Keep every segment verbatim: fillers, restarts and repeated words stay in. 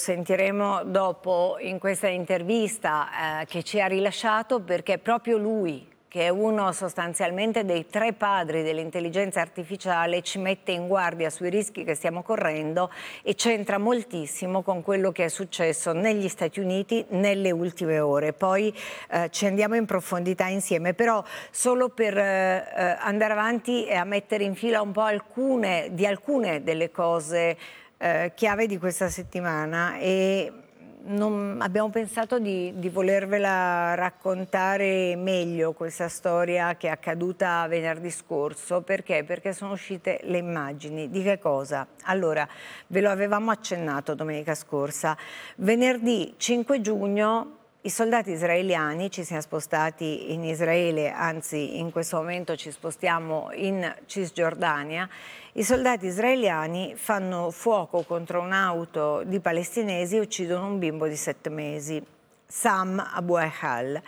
sentiremo dopo in questa intervista eh, che ci ha rilasciato, perché proprio lui, che è uno sostanzialmente dei tre padri dell'intelligenza artificiale, ci mette in guardia sui rischi che stiamo correndo e c'entra moltissimo con quello che è successo negli Stati Uniti nelle ultime ore. Poi eh, ci andiamo in profondità insieme, però solo per eh, andare avanti e a mettere in fila un po' alcune, di alcune delle cose eh, chiave di questa settimana, e Non, abbiamo pensato di, di volervela raccontare meglio questa storia che è accaduta venerdì scorso. Perché? Perché sono uscite le immagini. Di che cosa? Allora, ve lo avevamo accennato domenica scorsa. Venerdì cinque giugno i soldati israeliani, ci siamo spostati in Israele, anzi in questo momento ci spostiamo in Cisgiordania. I soldati israeliani fanno fuoco contro un'auto di palestinesi e uccidono un bimbo di sette mesi, Sam Abu Ehal.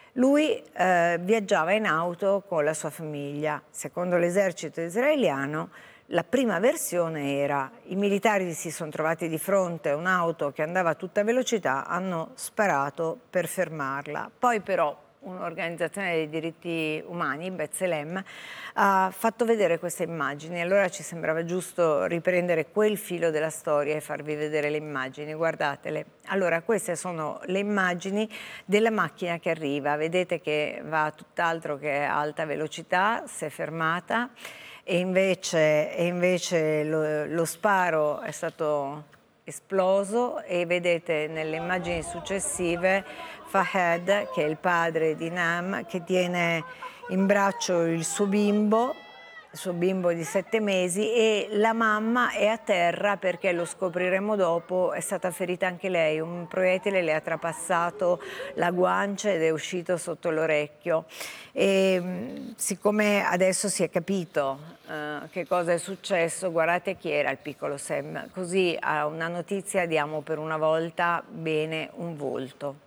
Lui eh, viaggiava in auto con la sua famiglia. Secondo l'esercito israeliano, la prima versione era: i militari si sono trovati di fronte a un'auto che andava a tutta velocità, hanno sparato per fermarla. Poi però un'organizzazione dei diritti umani, B'Tselem, ha fatto vedere queste immagini. Allora ci sembrava giusto riprendere quel filo della storia e farvi vedere le immagini. Guardatele. Allora, queste sono le immagini della macchina che arriva. Vedete che va tutt'altro che a alta velocità, si è fermata. E invece, e invece lo, lo sparo è stato esploso, e vedete nelle immagini successive Fahad, che è il padre di Nam, che tiene in braccio il suo bimbo, il suo bimbo di sette mesi, e la mamma è a terra perché, lo scopriremo dopo, è stata ferita anche lei. Un proiettile le ha trapassato la guancia ed è uscito sotto l'orecchio. E siccome adesso si è capito uh, che cosa è successo, guardate chi era il piccolo Sam, così a una notizia diamo per una volta bene un volto.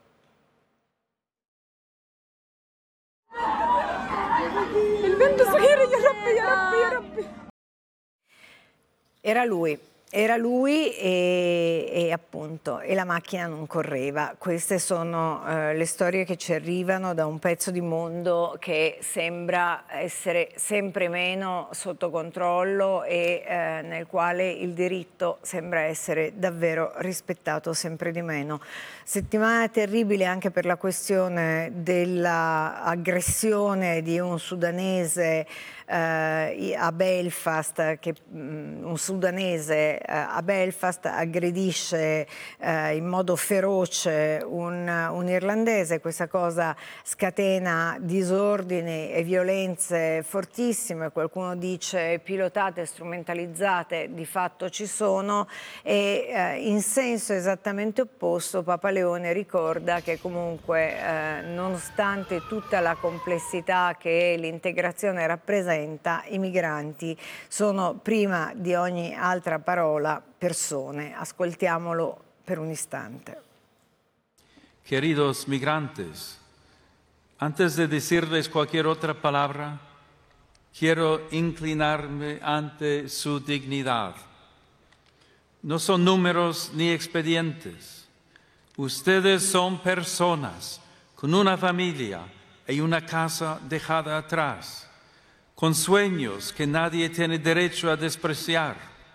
Era lui, era lui e, e appunto, e la macchina non correva. Queste sono eh, le storie che ci arrivano da un pezzo di mondo che sembra essere sempre meno sotto controllo e eh, nel quale il diritto sembra essere davvero rispettato sempre di meno. Settimana terribile anche per la questione dell'aggressione di un sudanese Uh, a Belfast, che um, un sudanese uh, a Belfast aggredisce uh, in modo feroce un, un irlandese. Questa cosa scatena disordini e violenze fortissime, qualcuno dice pilotate, strumentalizzate, di fatto ci sono, e uh, in senso esattamente opposto Papa Leone ricorda che comunque uh, nonostante tutta la complessità che l'integrazione rappresenta, i migranti sono prima di ogni altra parola persone. Ascoltiamolo per un istante. Queridos migrantes, antes de decirles cualquier otra palabra, quiero inclinarme ante su dignidad. No son números ni expedientes. Ustedes son personas con una familia y una casa dejada atrás, con sueños que nadie tiene derecho a despreciar.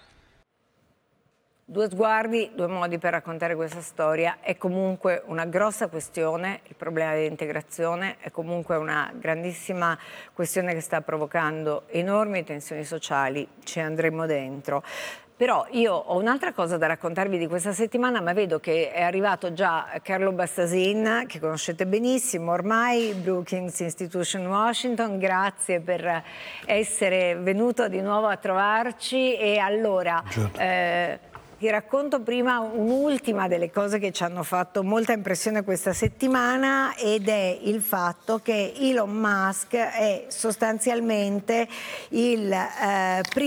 Due sguardi, due modi per raccontare questa storia. È comunque una grossa questione, il problema dell'integrazione, è comunque una grandissima questione che sta provocando enormi tensioni sociali, ci andremo dentro. Però io ho un'altra cosa da raccontarvi di questa settimana, ma vedo che è arrivato già Carlo Bassasin, che conoscete benissimo ormai, Brookings Institution Washington. Grazie per essere venuto di nuovo a trovarci. E allora eh, ti racconto prima un'ultima delle cose che ci hanno fatto molta impressione questa settimana, ed è il fatto che Elon Musk è sostanzialmente il eh, primo